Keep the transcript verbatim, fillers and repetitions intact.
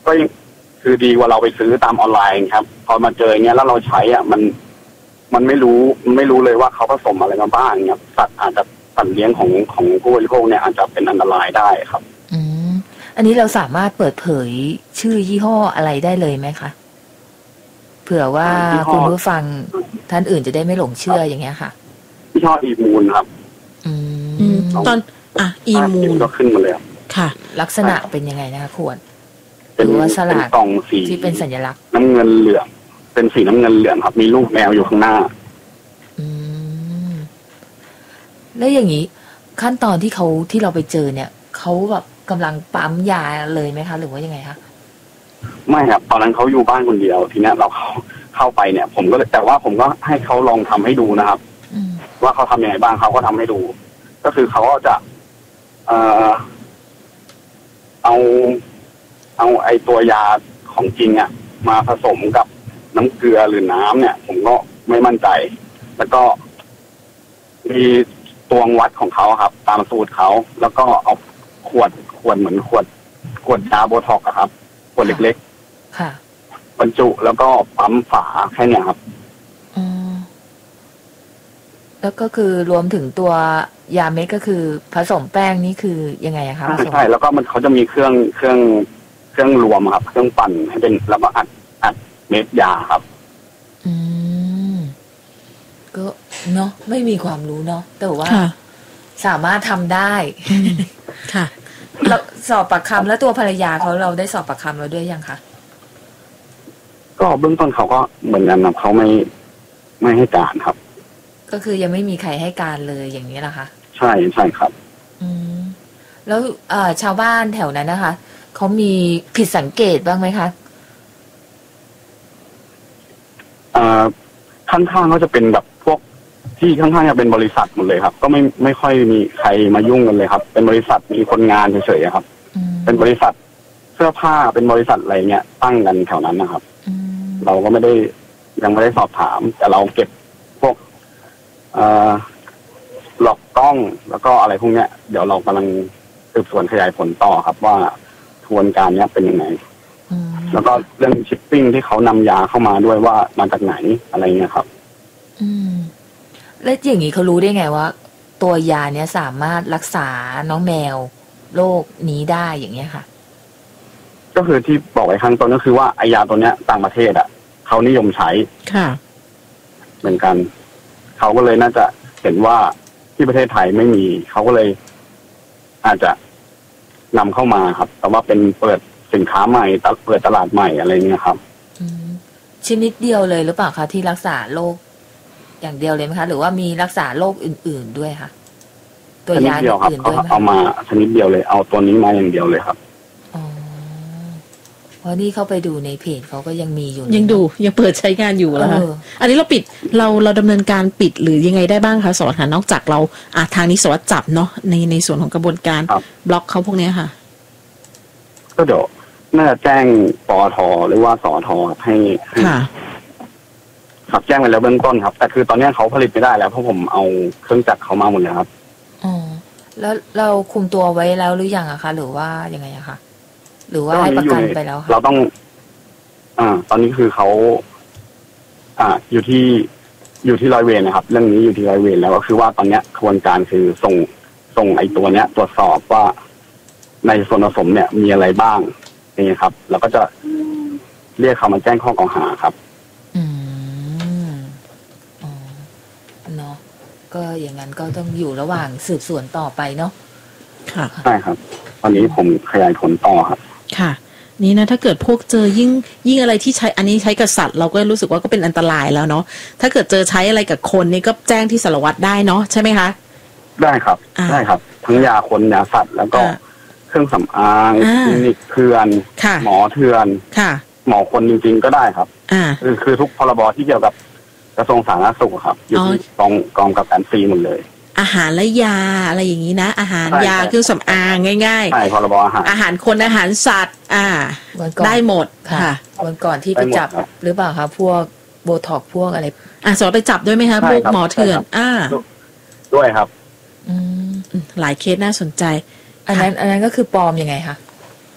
ก็คือดีกว่าเราไปซื้อตามออนไลน์ครับพอมาเจออย่างเงี้ยแล้วเราใช้อ่ะมันมันไม่รู้มันไม่รู้เลยว่าเขาผสมอะไรมาบ้างเนี่ยสัตว์อาจจะสัตว์เลี้ยงของของผู้บริโภคเนี่ยอาจจะเป็นอันตรายได้ครับอืมอันนี้เราสามารถเปิดเผยชื่อยี่ห้ออะไรได้เลยไหมคะเผื่อว่าคุณผู้ฟังท่านอื่นจะได้ไม่หลงเชื่ออย่างเงี้ยค่ะยี่ห้ออีมูนครับอืมตอนอ่ะอีมูนก็ขึ้นมาเลยค่ะลักษณะเป็นยังไงนะคะขวดหรือว่าฉลากกล่องสีที่เป็นสัญลักษณ์น้ำเงินเหลืองเป็นสีน้ำเงินเหลืองครับมีรูปแมวอยู่ข้างหน้าอืมแล้วอย่างนี้ขั้นตอนที่เขาที่เราไปเจอเนี่ยเขาแบบกำลังปั๊มยาเลยไหมคะหรือว่ายังไงคะไม่ครับตอนนั้นเขาอยู่บ้านคนเดียวทีนี้เราเข้าเข้าไปเนี่ยผมก็แต่ว่าผมก็ให้เขาลองทำให้ดูนะครับว่าเขาทำยังไงบ้างเขาก็ทำให้ดู ก็คือเขาก็จะเอ่อเอาเอาไอตัวยาของจริงอ่ะมาผสมกับน้ำเกลือหรือน้ำเนี่ยผมก็ไม่มั่นใจแล้วก็มีตวงวัดของเขาครับตามสูตรเขาแล้วก็เอาขวดขวดเหมือนขวดขวดยาโบท็อกซ์ครับขวดเล็กๆค่ะบรรจุแล้วก็ปั๊มฝาแค่นี้ครับอืมแล้วก็คือรวมถึงตัวยาเม็ดก็คือผสมแป้งนี่คือยังไงคะใช่แล้วก็มันเขาจะมีเครื่องเครื่องเครื่องรวมครับเครื่องปั่นให้เป็นแล้วก็อัดอัดเม็ดยาครับอืมก็เนาะไม่มีความรู้เนาะแต่ว่าสามารถทำได้ค่ะเราสอบปากคำแล้วตัวภรรยาเขาเราได้สอบปากคำเราด้วยยังคะก็เบื้องต้นเขาก็เหมือนกันนะเขาไม่ไม่ให้การครับก็คือยังไม่มีใครให้การเลยอย่างนี้แหละคะใช่ใช่ครับอืมแล้วเอ่อชาวบ้านแถวนั้นนะคะเขามีผิดสังเกตบ้างไหมคะอ่าข้างๆก็จะเป็นแบบพวกที่ข้างๆจะเป็นบริษัทหมดเลยครับก็ไม่ไม่ค่อยมีใครมายุ่งกันเลยครับเป็นบริษัทมีคนงานเฉยๆครับเป็นบริษัทเสื้อผ้าเป็นบริษัทอะไรเงี้ยตั้งกันแถวนั้นนะครับเราก็ไม่ได้ยังไม่ได้สอบถามแต่เราเก็บพวกเอ่อหลอกกล้องแล้วก็อะไรพวกเนี้ยเดี๋ยวเรากำลังสืบสวนขยายผลต่อครับว่าขบวนการเนี้ยเป็นยังไงแล้วก็เรื่องชิปปิ้งที่เขานำยาเข้ามาด้วยว่ามาจากไหนอะไรเงี้ยครับอืมแล้วอย่างนี้เขารู้ได้ไงว่าตัวยาเนี้ยสามารถรักษาน้องแมวโรคนี้ได้อย่างเงี้ยค่ะก็คือที่บอกไว้ข้างต้นก็คือว่าไอยาตัวเนี้ยต่างประเทศอ่ะเขานิยมใช้ค่ะเหมือนกันเขาก็เลยน่าจะเห็นว่าที่ประเทศไทยไม่มีเขาก็เลยอาจจะนำเข้ามาครับแต่ว่าเป็นเปิดสินค้าใหม่เปิดตลาดใหม่อะไรเงี้ยครับชนิดเดียวเลยหรือเปล่าคะที่รักษาโรคอย่างเดียวเลยไหมคะหรือว่ามีรักษาโรคอื่นๆด้วยคะตัวยาอื่นๆด้วยไหมเอามาชนิดเดียวเลยเอาตัวนี้มาอย่างเดียวเลยครับอ๋อเพราะนี่เข้าไปดูในเพจเขาก็ยังมีอยู่ยังดูยังเปิดใช้งานอยู่แล้วค่ะอันนี้เราปิดเราเราดำเนินการปิดหรือยังไงได้บ้างคะสวัสดิ์ค่ะนอกจากเราอาทางนี้สวัสดิ์จับเนาะในในส่วนของกระบวนการบล็อกเขาพวกนี้ค่ะก็เดี๋ยวน่าจะแจ้งปอทหรือว่าสอทให้ครับแจ้งไปแล้วเบื้องต้นครับแต่คือตอนนี้เขาผลิตไม่ได้แล้วเพราะผมเอาเครื่องจักรเขามาหมดเลยครับอ๋อแล้วเราคุมตัวไว้แล้วหรือยังอะคะหรือว่ายังไงอะคะหรือว่าให้ประกันไปแล้วคะเราต้องอ่าตอนนี้คือเขาอ่าอยู่ที่อยู่ที่ร้อยเวรนะครับเรื่องนี้อยู่ที่ร้อยเวรแล้วก็คือว่าตอนนี้กระบวนการคือส่งส่งไอ้ตัวเนี้ยตรวจสอบว่าในส่วนผสมเนี่ยมีอะไรบ้างนี่ครับแล้วก็จะเรียกเขามาแจ้งข้อกล่าวหาครับอืมอ๋อเนาะก็อย่างนั้นก็ต้องอยู่ระหว่างสืบสวนต่อไปเนาะค่ะใช่ครับตอนนี้ผมขยายผลต่อครับค่ะนี่นะถ้าเกิดพวกเจอยิ่งยิ่งอะไรที่ใช้อันนี้ใช้กับสัตว์เราก็รู้สึกว่าก็เป็นอันตรายแล้วเนาะถ้าเกิดเจอใช้อะไรกับคนนี่ก็แจ้งที่สารวัตรได้เนาะใช่ไหมคะได้ครับได้ครับทั้งยาคนยาสัตว์แล้วก็เครื่องสำอางคลินิกเถื่อนหมอเถื่อนหมอคนจริงๆก็ได้ครับคือคือทุกพรบที่เกี่ยวกับกระทรวงสาธารณสุขครับอยู่ที่กองกองกับการฟรีหมดเลยอาหารและยาอะไรอย่างนี้นะอาหารยาเครื่องสำอางง่ายๆใช่พรบอาหารอาหารคนอาหารสัตว์อ่าได้หมดค่ะวันก่อนที่ไปจับหรือเปล่าคะพวกโบท็อกพวกอะไรอ่าสอนไปจับด้วยไหมคะพวกหมอเถื่อนอ่าด้วยครับอืมหลายเคสน่าสนใจอันนั้นอันนั้นก็คือปลอมยังไงคะ